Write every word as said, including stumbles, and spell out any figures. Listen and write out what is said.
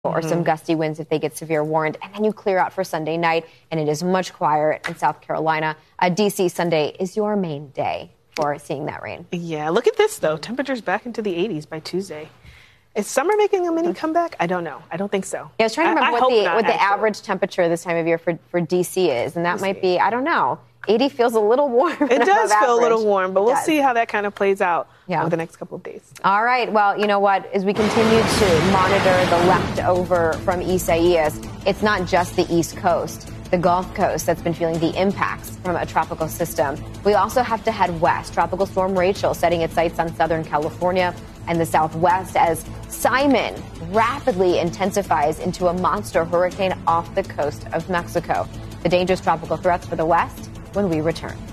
or mm-hmm. some gusty winds if they get severe warned. And then you clear out for Sunday night, and it is much quieter in South Carolina. Uh, D C, Sunday is your main day for seeing that rain. Yeah, look at this, though. Temperatures back into the eighties by Tuesday. Is summer making a mini comeback? I don't know. I don't think so. Yeah, I was trying to remember I, what, I the, not, what the actually. average temperature this time of year for, for D C is, and that we'll might see. be, I don't know. eighty feels a little warm. It does feel average. a little warm, but it we'll does. see how that kind of plays out yeah. over the next couple of days. All right. Well, you know what? As we continue to monitor the leftover from Isaias, it's not just the East Coast, the Gulf Coast that's been feeling the impacts from a tropical system. We also have to head west. Tropical Storm Rachel setting its sights on Southern California and the Southwest as Simon rapidly intensifies into a monster hurricane off the coast of Mexico. The dangerous tropical threats for the West when we return.